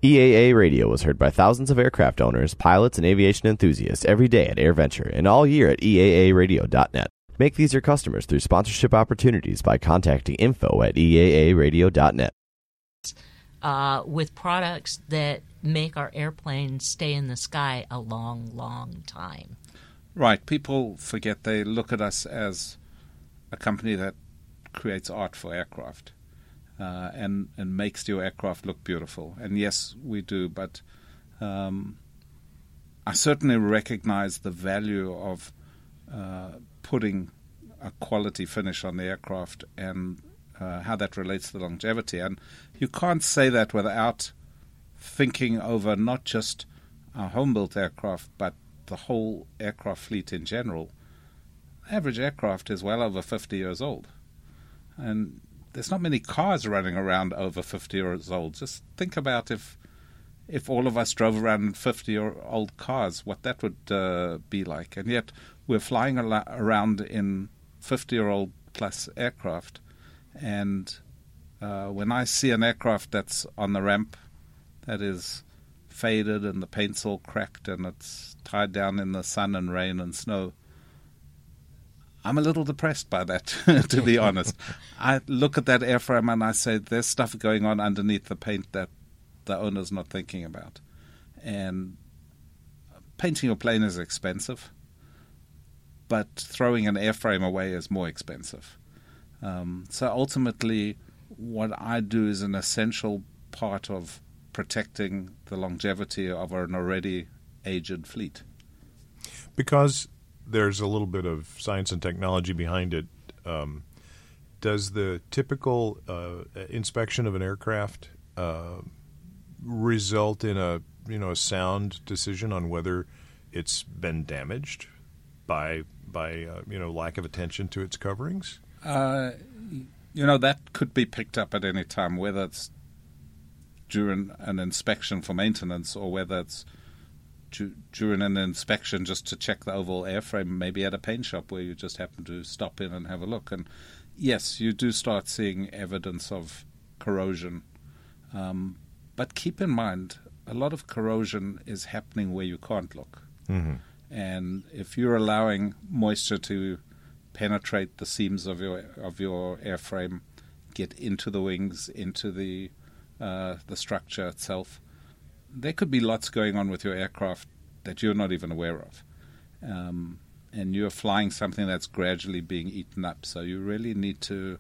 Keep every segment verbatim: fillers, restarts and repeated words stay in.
E A A Radio was heard by thousands of aircraft owners, pilots, and aviation enthusiasts every day at AirVenture and all year at E A A radio dot net. Make these your customers through sponsorship opportunities by contacting info at E A A radio dot net. Uh, with products that make our airplanes stay in the sky a long, long time. Right. People forget they look at us as a company that creates art for aircraft uh, and, and makes your aircraft look beautiful. And yes, we do, but um, I certainly recognize the value of uh, putting a quality finish on the aircraft and Uh, how that relates to the longevity. And you can't say that without thinking over not just our home-built aircraft, but the whole aircraft fleet in general. The average aircraft is well over fifty years old. And there's not many cars running around over fifty years old. Just think about if if all of us drove around in fifty-year-old cars, what that would uh, be like. And yet we're flying al- around in fifty-year-old plus aircraft. And uh, when I see an aircraft that's on the ramp that is faded and the paint's all cracked and it's tied down in the sun and rain and snow, I'm a little depressed by that, to be honest. I look at that airframe and I say there's stuff going on underneath the paint that the owner's not thinking about. And painting your plane is expensive, but throwing an airframe away is more expensive. Um, so ultimately, what I do is an essential part of protecting the longevity of an already aged fleet. Because there's a little bit of science and technology behind it, um, does the typical uh, inspection of an aircraft uh, result in a you know a sound decision on whether it's been damaged by by uh, you know lack of attention to its coverings? Uh, you know, that could be picked up at any time, whether it's during an inspection for maintenance or whether it's du- during an inspection just to check the overall airframe, maybe at a paint shop where you just happen to stop in and have a look. And yes, you do start seeing evidence of corrosion. Um, but keep in mind, a lot of corrosion is happening where you can't look. Mm-hmm. And if you're allowing moisture to penetrate the seams of your of your airframe, get into the wings, into the uh, the structure itself, there could be lots going on with your aircraft that you're not even aware of. Um, and you're flying something that's gradually being eaten up. So you really need to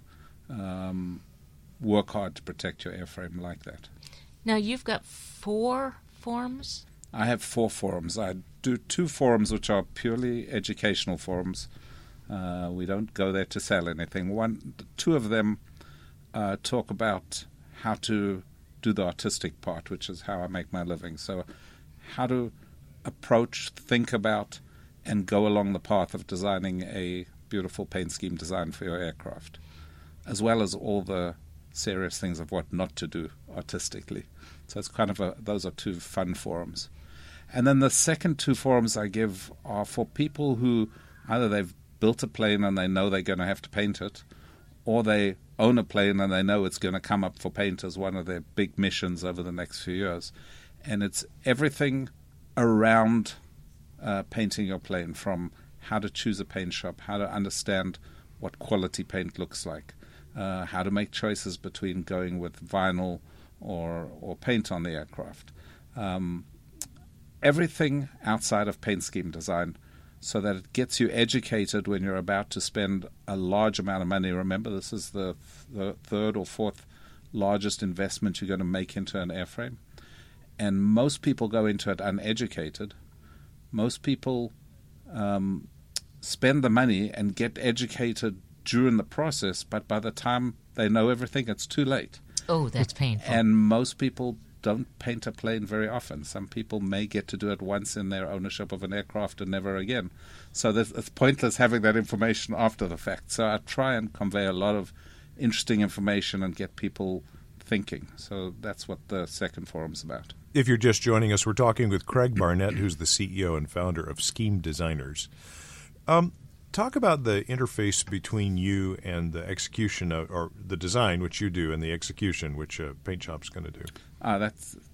um, work hard to protect your airframe like that. Now, you've got four forums? I have four forums. I do two forums which are purely educational forums. Uh, we don't go there to sell anything. One, two of them uh, talk about how to do the artistic part, which is how I make my living. So how to approach, think about, and go along the path of designing a beautiful paint scheme design for your aircraft, as well as all the serious things of what not to do artistically. So it's kind of a, those are two fun forums. And then the second two forums I give are for people who either they've built a plane and they know they're going to have to paint it, or they own a plane and they know it's going to come up for paint as one of their big missions over the next few years. And it's everything around uh, painting your plane, from how to choose a paint shop, how to understand what quality paint looks like, uh, how to make choices between going with vinyl or, or paint on the aircraft. Um, everything outside of paint scheme design, so that it gets you educated when you're about to spend a large amount of money. Remember, this is the, the third or fourth largest investment you're going to make into an airframe. And most people go into it uneducated. Most people um, spend the money and get educated during the process, but by the time they know everything, it's too late. Oh, that's painful. And most people don't paint a plane very often. Some people may get to do it once in their ownership of an aircraft and never again. So it's pointless having that information after the fact. So I try and convey a lot of interesting information and get people thinking. So that's what the second forum's about. If you're just joining us, we're talking with Craig Barnett, who's the C E O and founder of Scheme Designers. Um, talk about the interface between you and the execution, of, or the design, which you do, and the execution, which a paint shop's going to do. Uh, that's